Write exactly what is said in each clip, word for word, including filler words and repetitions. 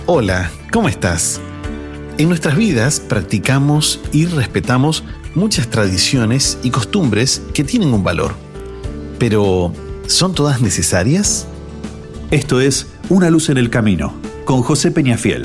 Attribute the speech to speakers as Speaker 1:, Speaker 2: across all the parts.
Speaker 1: Hola, ¿cómo estás? En nuestras vidas practicamos y respetamos muchas tradiciones y costumbres que tienen un valor. Pero, ¿son todas necesarias?
Speaker 2: Esto es Una luz en el camino, con José Peñafiel.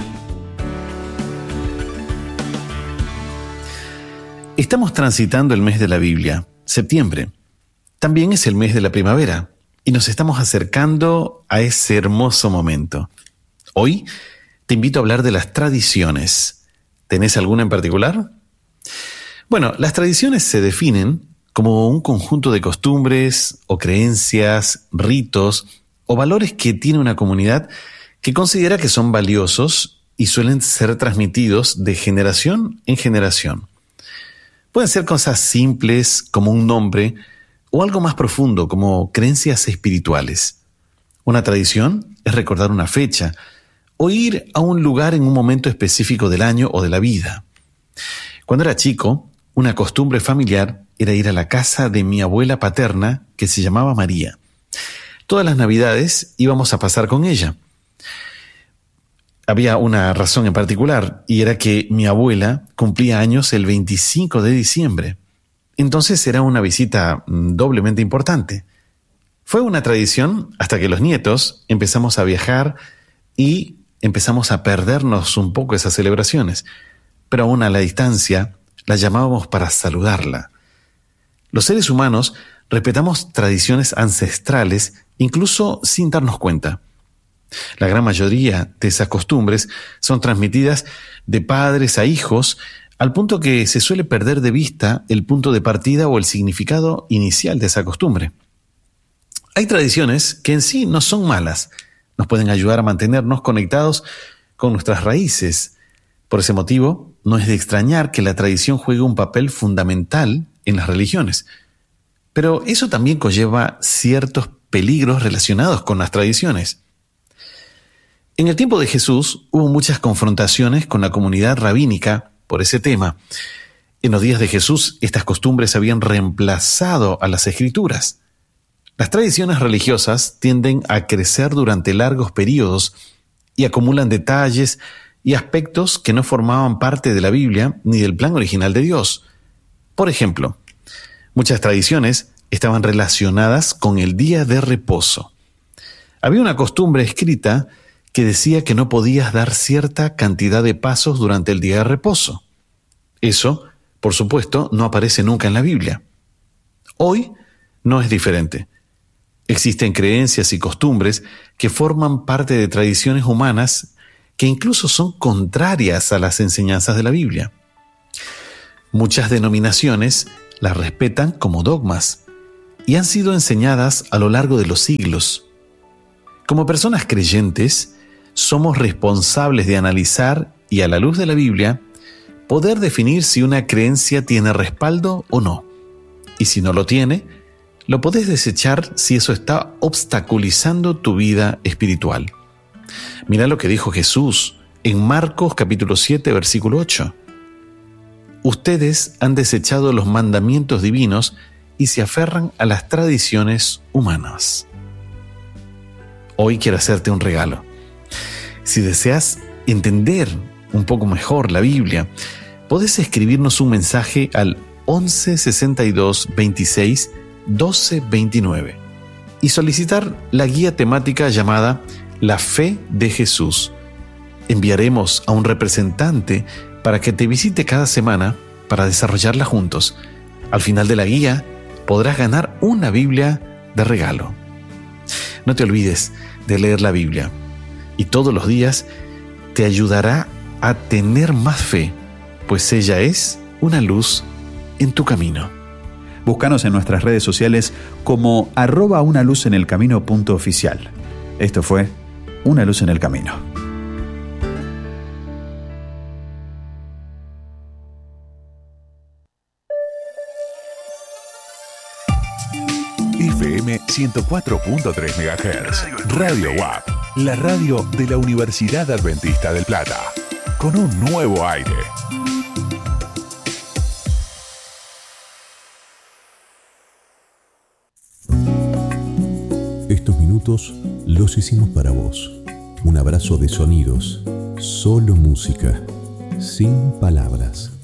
Speaker 1: Estamos transitando el mes de la Biblia, septiembre. También es el mes de la primavera y nos estamos acercando a ese hermoso momento. Hoy te invito a hablar de las tradiciones. ¿Tenés alguna en particular? Bueno, las tradiciones se definen como un conjunto de costumbres o creencias, ritos o valores que tiene una comunidad que considera que son valiosos y suelen ser transmitidos de generación en generación. Pueden ser cosas simples como un nombre o algo más profundo como creencias espirituales. Una tradición es recordar una fecha o ir a un lugar en un momento específico del año o de la vida. Cuando era chico, una costumbre familiar era ir a la casa de mi abuela paterna, que se llamaba María. Todas las Navidades íbamos a pasar con ella. Había una razón en particular, y era que mi abuela cumplía años el veinticinco de diciembre. Entonces era una visita doblemente importante. Fue una tradición hasta que los nietos empezamos a viajar y empezamos a perdernos un poco esas celebraciones, pero aún a la distancia la llamábamos para saludarla. Los seres humanos respetamos tradiciones ancestrales incluso sin darnos cuenta. La gran mayoría de esas costumbres son transmitidas de padres a hijos al punto que se suele perder de vista el punto de partida o el significado inicial de esa costumbre. Hay tradiciones que en sí no son malas. Nos pueden ayudar a mantenernos conectados con nuestras raíces. Por ese motivo, no es de extrañar que la tradición juegue un papel fundamental en las religiones. Pero eso también conlleva ciertos peligros relacionados con las tradiciones. En el tiempo de Jesús hubo muchas confrontaciones con la comunidad rabínica por ese tema. En los días de Jesús, estas costumbres habían reemplazado a las Escrituras. Las tradiciones religiosas tienden a crecer durante largos periodos y acumulan detalles y aspectos que no formaban parte de la Biblia ni del plan original de Dios. Por ejemplo, muchas tradiciones estaban relacionadas con el día de reposo. Había una costumbre escrita que decía que no podías dar cierta cantidad de pasos durante el día de reposo. Eso, por supuesto, no aparece nunca en la Biblia. Hoy no es diferente. Existen creencias y costumbres que forman parte de tradiciones humanas que incluso son contrarias a las enseñanzas de la Biblia. Muchas denominaciones las respetan como dogmas y han sido enseñadas a lo largo de los siglos. Como personas creyentes, somos responsables de analizar y, a la luz de la Biblia, poder definir si una creencia tiene respaldo o no. Y si no lo tiene, lo podés desechar si eso está obstaculizando tu vida espiritual. Mira lo que dijo Jesús en Marcos capítulo siete, versículo ocho. Ustedes han desechado los mandamientos divinos y se aferran a las tradiciones humanas. Hoy quiero hacerte un regalo. Si deseas entender un poco mejor la Biblia, podés escribirnos un mensaje al once sesenta y dos veintiséis doce veintinueve y solicitar la guía temática llamada La Fe de Jesús. Enviaremos a un representante para que te visite cada semana para desarrollarla juntos. Al final de la guía podrás ganar una Biblia de regalo. No te olvides de leer la Biblia y todos los días te ayudará a tener más fe, pues ella es una luz en tu camino.
Speaker 2: Búscanos en nuestras redes sociales como arroba una luz en el camino punto oficial. Esto fue Una luz en el camino.
Speaker 3: F M ciento cuatro punto tres megahertz. Radio U A P, la radio de la Universidad Adventista del Plata. Con un nuevo aire. Estos minutos los hicimos para vos. Un abrazo de sonidos,
Speaker 4: Solo música, sin palabras.